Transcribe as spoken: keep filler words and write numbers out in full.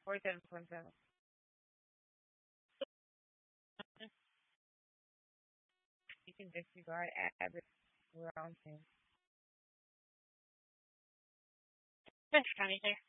forty-seven point seven. You can disregard average. We're on ten. Thanks, Connie. There.